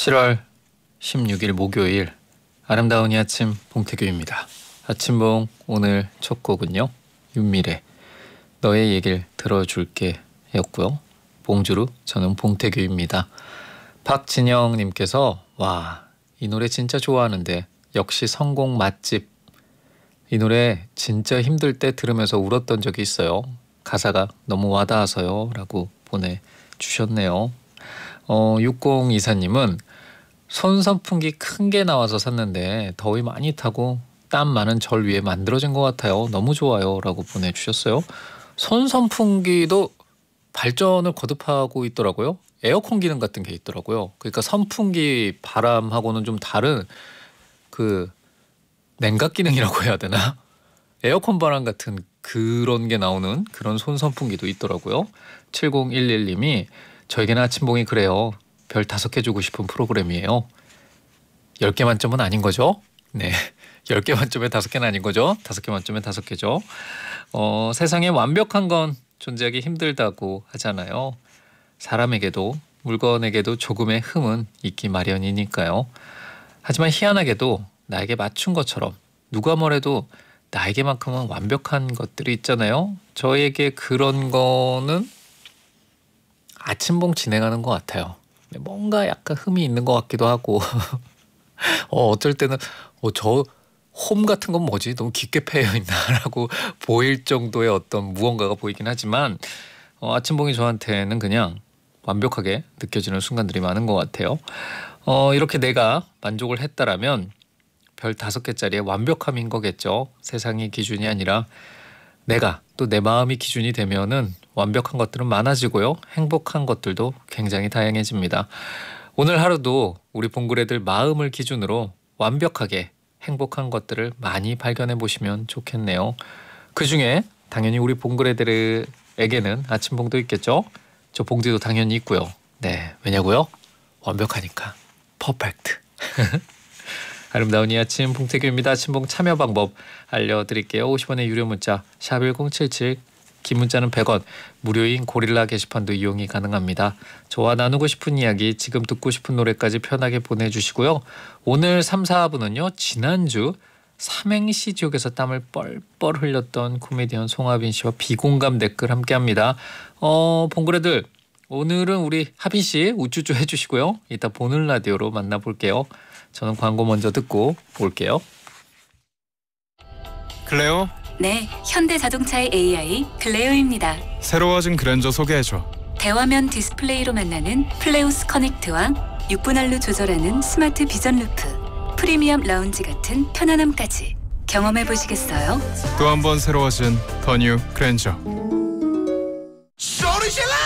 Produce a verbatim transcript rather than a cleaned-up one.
칠월 십육일 목요일 아름다운 이 아침 봉태규입니다. 아침봉 오늘 첫 곡은요, 윤미래 너의 얘기를 들어줄게 였고요. 봉주루 저는 봉태규입니다. 박진영님께서 와, 이 노래 진짜 좋아하는데 역시 성공 맛집. 이 노래 진짜 힘들 때 들으면서 울었던 적이 있어요. 가사가 너무 와닿아서요 라고 보내주셨네요. 어, 육공이사님은 손선풍기 큰 게 나와서 샀는데 더위 많이 타고 땀 많은 절 위에 만들어진 것 같아요. 너무 좋아요 라고 보내주셨어요. 손선풍기도 발전을 거듭하고 있더라고요. 에어컨 기능 같은 게 있더라고요. 그러니까 선풍기 바람하고는 좀 다른 그 냉각 기능이라고 해야 되나? 에어컨 바람 같은 그런 게 나오는 그런 손선풍기도 있더라고요. 칠공일일님이 저에게는 아침봉이 그래요. 별 다섯 개 주고 싶은 프로그램이에요. 열 개 만점은 아닌 거죠? 네, 열 개 만점에 다섯 개는 아닌 거죠? 다섯 개 만점에 다섯 개죠. 어, 세상에 완벽한 건 존재하기 힘들다고 하잖아요. 사람에게도 물건에게도 조금의 흠은 있기 마련이니까요. 하지만 희한하게도 나에게 맞춘 것처럼 누가 뭐래도 나에게만큼은 완벽한 것들이 있잖아요. 저에게 그런 거는 아침봉 진행하는 것 같아요. 뭔가 약간 흠이 있는 것 같기도 하고 어, 어쩔 때는 어, 저 홈 같은 건 뭐지? 너무 깊게 패여 있나라고 보일 정도의 어떤 무언가가 보이긴 하지만 어, 아침봉이 저한테는 그냥 완벽하게 느껴지는 순간들이 많은 것 같아요. 어, 이렇게 내가 만족을 했다라면 별 다섯 개짜리의 완벽함인 거겠죠. 세상이 기준이 아니라 내가 또 내 마음이 기준이 되면은 완벽한 것들은 많아지고요. 행복한 것들도 굉장히 다양해집니다. 오늘 하루도 우리 봉그레들 마음을 기준으로 완벽하게 행복한 것들을 많이 발견해 보시면 좋겠네요. 그 중에 당연히 우리 봉그레들에게는 아침봉도 있겠죠. 저 봉지도 당연히 있고요. 네, 왜냐고요? 완벽하니까. 퍼펙트. 아름다운 이 아침 봉태규입니다. 아침봉 참여 방법 알려드릴게요. 오십 원의 유료 문자 샵 일공칠칠, 긴 문자는 백 원, 무료인 고릴라 게시판도 이용이 가능합니다. 저와 나누고 싶은 이야기, 지금 듣고 싶은 노래까지 편하게 보내주시고요. 오늘 삼, 사부는요. 지난주 삼행시 지옥에서 땀을 뻘뻘 흘렸던 코미디언 송하빈 씨와 비공감 댓글 함께합니다. 어, 봉그레들 오늘은 우리 하빈 씨 우쭈쭈 해주시고요. 이따 보는 라디오로 만나볼게요. 저는 광고 먼저 듣고 올게요. 클레오? 네, 현대자동차의 에이아이 클레오입니다. 새로워진 그랜저 소개해줘. 대화면 디스플레이로 만나는 플레오스 커넥트와 육 분할로 조절하는 스마트 비전 루프, 프리미엄 라운지 같은 편안함까지 경험해보시겠어요? 또 한 번 새로워진 더 뉴 그랜저. 소리 질러!